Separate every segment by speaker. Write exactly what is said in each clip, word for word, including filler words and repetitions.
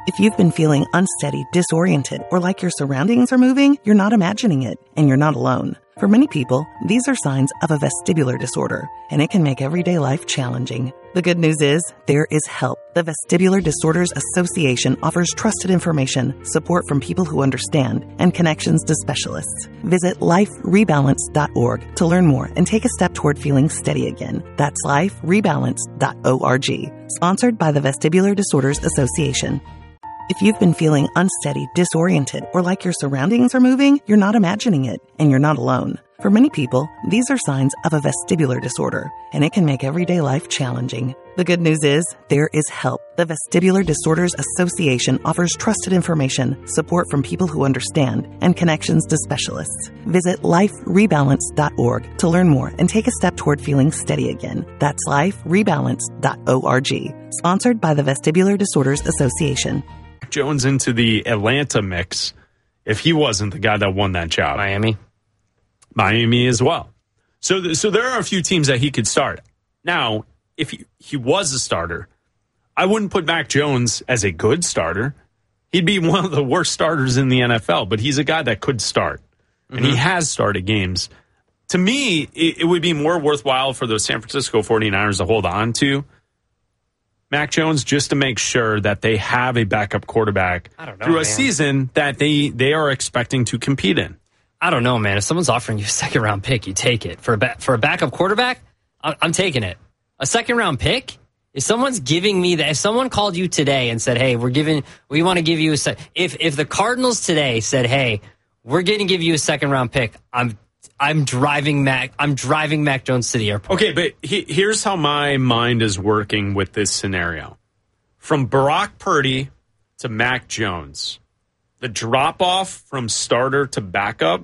Speaker 1: If you've been feeling unsteady, disoriented, or like your surroundings are moving, you're not imagining it, and you're not alone. For many people, these are signs of a vestibular disorder, and it can make everyday life challenging. The good news is, there is help. The Vestibular Disorders Association offers trusted information, support from people who understand, and connections to specialists. Visit life rebalance dot org to learn more and take a step toward feeling steady again. That's life rebalance dot org. Sponsored by the Vestibular Disorders Association. If you've been feeling unsteady, disoriented, or like your surroundings are moving, you're not imagining it, and you're not alone. For many people, these are signs of a vestibular disorder, and it can make everyday life challenging. The good news is, there is help. The Vestibular Disorders Association offers trusted information, support from people who understand, and connections to specialists. Visit life rebalance dot org to learn more and take a step toward feeling steady again. That's life rebalance dot org. Sponsored by the Vestibular Disorders Association.
Speaker 2: Jones into the Atlanta mix if he wasn't the guy that won that job.
Speaker 3: Miami.
Speaker 2: Miami as well. So, th- so there are a few teams that he could start. Now, if he, he was a starter, I wouldn't put Mac Jones as a good starter. He'd be one of the worst starters in the N F L, but he's a guy that could start. And mm-hmm. he has started games. To me, it, it would be more worthwhile for the San Francisco forty-niners to hold on to Mac Jones just to make sure that they have a backup quarterback
Speaker 3: I don't know,
Speaker 2: through a
Speaker 3: man.
Speaker 2: season that they, they are expecting to compete in.
Speaker 3: I don't know, man. If someone's offering you a second round pick, you take it. For a ba- for a backup quarterback, I'm, I'm taking it. A second round pick? If someone's giving me that, if someone called you today and said, "Hey, we're giving, we want to give you a sec," if if the Cardinals today said, "Hey, we're going to give you a second round pick," I'm I'm driving Mac. I'm driving Mac Jones to the airport.
Speaker 2: Okay, but he, here's how my mind is working with this scenario: from Brock Purdy to Mac Jones, the drop off from starter to backup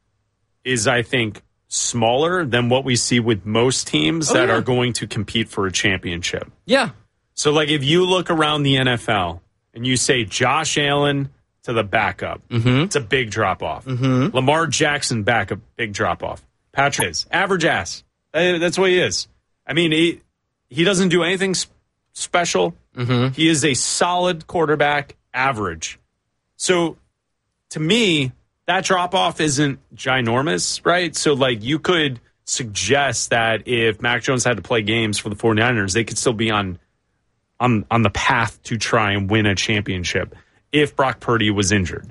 Speaker 2: is, I think, smaller than what we see with most teams
Speaker 3: oh,
Speaker 2: that
Speaker 3: yeah.
Speaker 2: are going to compete for a championship.
Speaker 3: Yeah.
Speaker 2: So, like, if you look around the N F L and you say Josh Allen to the backup,
Speaker 3: mm-hmm.
Speaker 2: it's a big drop-off.
Speaker 3: Mm-hmm.
Speaker 2: Lamar Jackson backup, big drop-off. Patrick is average ass. That's what he is. I mean, he, he doesn't do anything sp- special.
Speaker 3: Mm-hmm.
Speaker 2: He is a solid quarterback, average. So, to me, that drop-off isn't ginormous, right? So, like, you could suggest that if Mac Jones had to play games for the forty-niners, they could still be on on on the path to try and win a championship if Brock Purdy was injured.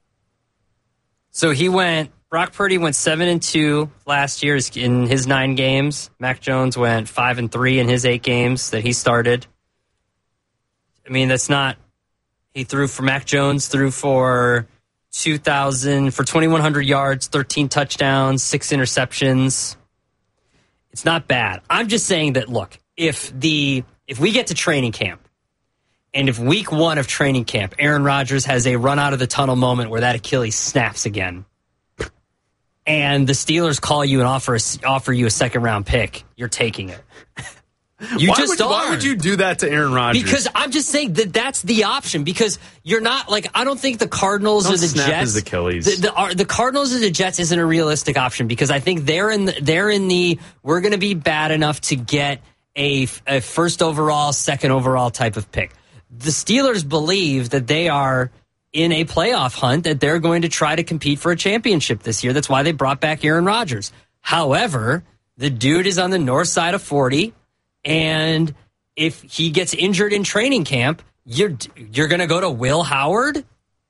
Speaker 3: So he went, Brock Purdy went seven and two last year in his nine games. Mac Jones went five and three in his eight games that he started. I mean, that's not, he threw for Mac Jones, threw for two thousand, for twenty-one hundred yards, thirteen touchdowns, six interceptions. It's not bad. I'm just saying that, look, if the, if we get to training camp, and if week one of training camp, Aaron Rodgers has a run out of the tunnel moment where that Achilles snaps again, and the Steelers call you and offer a, offer you a second round pick, you're taking it. You
Speaker 2: why
Speaker 3: just
Speaker 2: would,
Speaker 3: are.
Speaker 2: Why would you do that to Aaron Rodgers?
Speaker 3: Because I'm just saying that that's the option. Because you're not like, I don't think the Cardinals
Speaker 2: don't
Speaker 3: or the
Speaker 2: snap
Speaker 3: Jets.
Speaker 2: His Achilles.
Speaker 3: The, the, are, the Cardinals or the Jets isn't a realistic option because I think they're in the, they're in the we're going to be bad enough to get a, a first overall, second overall type of pick. The Steelers believe that they are in a playoff hunt, that they're going to try to compete for a championship this year. That's why they brought back Aaron Rodgers. However, the dude is on the north side of forty, and if he gets injured in training camp, you're you're going to go to Will Howard?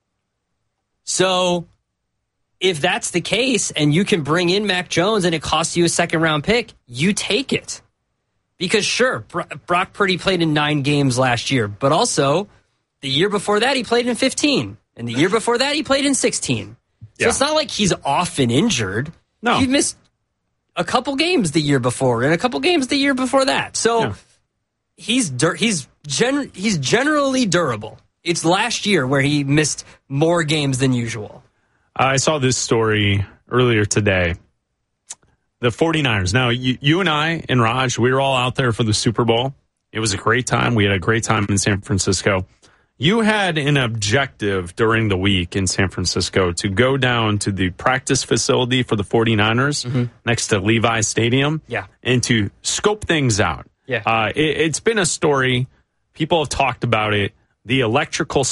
Speaker 3: So if that's the case and you can bring in Mac Jones and it costs you a second round pick, you take it. Because sure, Brock Purdy played in nine games last year, but also the year before that he played in fifteen. And the year before that he played in sixteen. So yeah. It's not like he's often injured.
Speaker 2: No.
Speaker 3: He missed a couple games the year before and a couple games the year before that. So yeah. he's dur- he's gen- he's generally durable. It's last year where he missed more games than usual.
Speaker 2: I saw this story earlier today. The forty-niners. Now, you, you and I and Raj, we were all out there for the Super Bowl. It was a great time. We had a great time in San Francisco. You had an objective during the week in San Francisco to go down to the practice facility for the forty-niners mm-hmm. next to Levi Stadium
Speaker 3: yeah.
Speaker 2: and to scope things out.
Speaker 3: Yeah.
Speaker 2: Uh, it, it's been a story. People have talked about it. The electrical